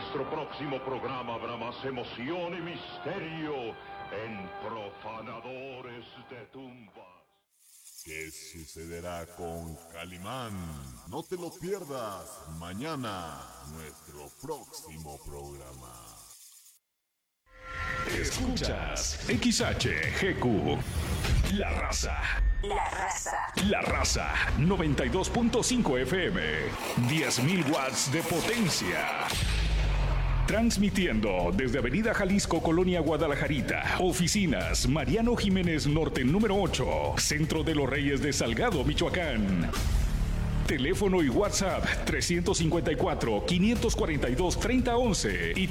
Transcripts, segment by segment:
nuestro próximo programa habrá más emoción y misterio en Profanadores de Tumbas. ¿Qué sucederá con Calimán? No te lo pierdas mañana, nuestro próximo programa. Escuchas XHGQ. La Raza. La Raza. La Raza 92.5 FM. 10.000 watts de potencia. Transmitiendo desde Avenida Jalisco, Colonia Guadalajarita. Oficinas Mariano Jiménez Norte número 8. Centro de los Reyes de Salgado, Michoacán. Teléfono y WhatsApp 354-542-3011 y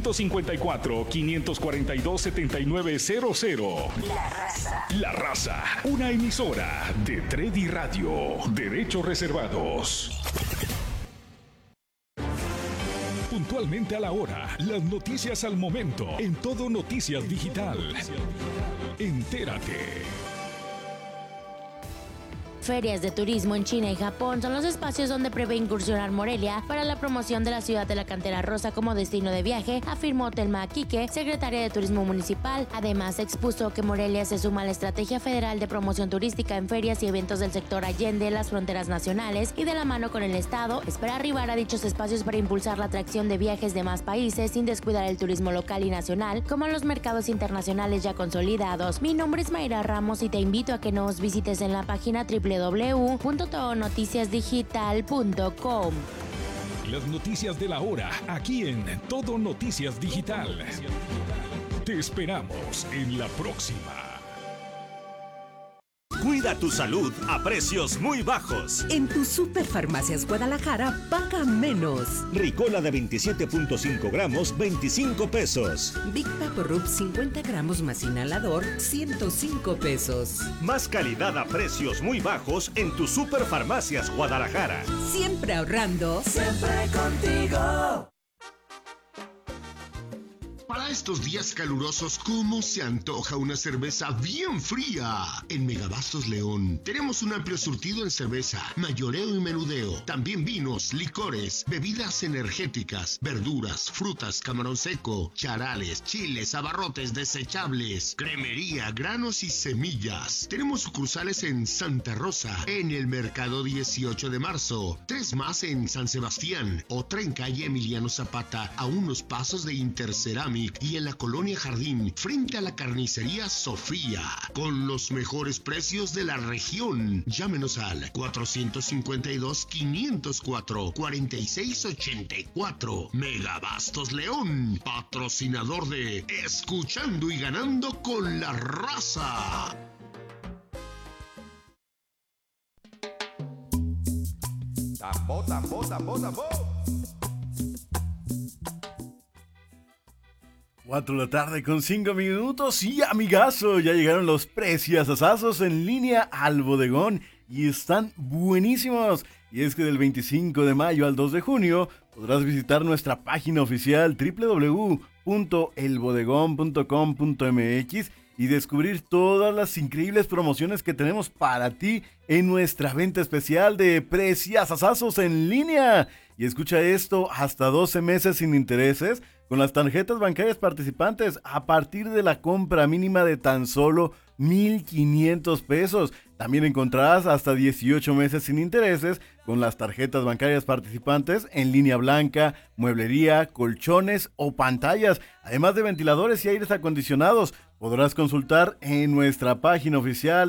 354-542-7900. La Raza. La Raza, una emisora de Tredi Radio. Derechos reservados. Puntualmente a la hora, las noticias al momento, en Todo Noticias Digital. Entérate. Ferias de turismo en China y Japón son los espacios donde prevé incursionar Morelia para la promoción de la ciudad de la Cantera Rosa como destino de viaje, afirmó Telma Aquique, secretaria de Turismo Municipal. Además, expuso que Morelia se suma a la Estrategia Federal de Promoción Turística en ferias y eventos del sector allende las fronteras nacionales y de la mano con el Estado, espera arribar a dichos espacios para impulsar la atracción de viajes de más países sin descuidar el turismo local y nacional, como en los mercados internacionales ya consolidados. Mi nombre es Mayra Ramos y te invito a que nos visites en la página www.todonoticiasdigital.com. Las noticias de la hora, aquí en Todo Noticias Digital. Te esperamos en la próxima. Cuida tu salud a precios muy bajos. En tu Superfarmacias Guadalajara, paga menos. Ricola de 27.5 gramos, 25 pesos. Big Papo Rub 50 gramos más inhalador, 105 pesos. Más calidad a precios muy bajos en tu Superfarmacias Guadalajara. Siempre ahorrando. Siempre contigo. Para estos días calurosos, ¿cómo se antoja una cerveza bien fría? En Megabastos León tenemos un amplio surtido en cerveza, mayoreo y menudeo. También vinos, licores, bebidas energéticas, verduras, frutas, camarón seco, charales, chiles, abarrotes desechables, cremería, granos y semillas. Tenemos sucursales en Santa Rosa, en el Mercado 18 de Marzo, 3 más en San Sebastián, otra en calle Emiliano Zapata, a unos pasos de Interceramic, y en la Colonia Jardín, frente a la carnicería Sofía, con los mejores precios de la región. Llámenos al 452-504-4684. Megabastos León, patrocinador de Escuchando y Ganando con la Raza. Tambo, tambo, tambo, tambo. 4 de la tarde con 5 minutos y amigazo, ya llegaron los preciosazos en línea al bodegón y están buenísimos. Y es que del 25 de mayo al 2 de junio podrás visitar nuestra página oficial www.elbodegón.com.mx y descubrir todas las increíbles promociones que tenemos para ti en nuestra venta especial de preciosazos en línea. Y escucha esto, hasta 12 meses sin intereses con las tarjetas bancarias participantes a partir de la compra mínima de tan solo 1,500 pesos. También encontrarás hasta 18 meses sin intereses con las tarjetas bancarias participantes en línea blanca, mueblería, colchones o pantallas, además de ventiladores y aires acondicionados. Podrás consultar en nuestra página oficial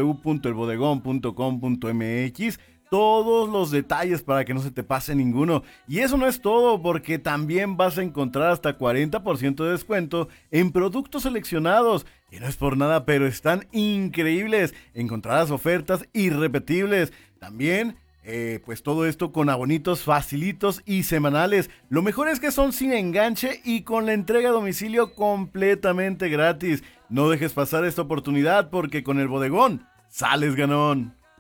www.elbodegón.com.mx todos los detalles para que no se te pase ninguno. Y eso no es todo, porque también vas a encontrar hasta 40% de descuento en productos seleccionados, que no es por nada, pero están increíbles. Encontrarás ofertas irrepetibles. También, pues todo esto con abonitos facilitos y semanales. Lo mejor es que son sin enganche y con la entrega a domicilio completamente gratis. No dejes pasar esta oportunidad, porque con el bodegón sales ganón.